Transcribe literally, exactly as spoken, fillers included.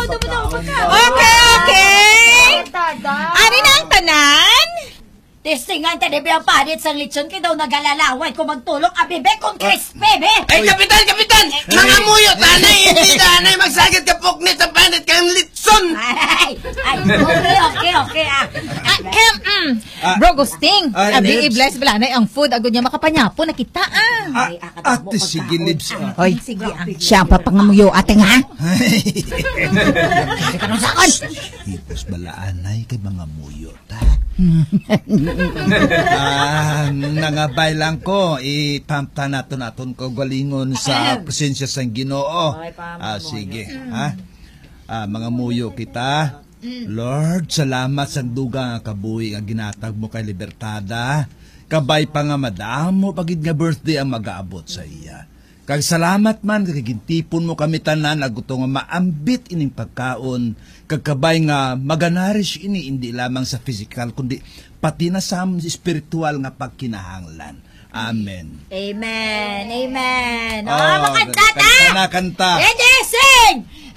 Okay, okay. Ano na ang tanan? Testingan ta de ang padit sa lechon kay daw nagalalaway ko magtulog abibe kung crispy be. Ay kapitan, kapitan. Mga muyo tanay hindi tanay magsagit ka puknit sa panit kang lechon. Ay, ay, okay, okay, okay ah. Ahem, mm. Bro Gusting, abi i-bless bala na ang food agud niya makapanyapo na kita ah. Ate sige lips. Oy, sige ah. Siya ang papangamuyo ate nga. Kanong sakon. Hipos balaanay kay mga muyo ta. Ah, nangabay lang ko ipamta naton naton ko galingon sa presensya sang Ginoo. Ah, sige, ha? Ah, mga muyo kita. Lord, salamat sa duga nga kabuhi nga ginatag mo kay Libertada. Kabay pa nga madamo pagid nga birthday ang mag-aabot sa iya. Kag salamat man kay gintipon mo kami tanan aguto nga maambit ining pagkaon kag kabay nga maganarish ini hindi lamang sa physical kundi pati na sa spiritual nga pagkinahanglan. Amen. Amen. Amen. Oh, Oh, makanta ta. Kanta na kanta. Ready, sing.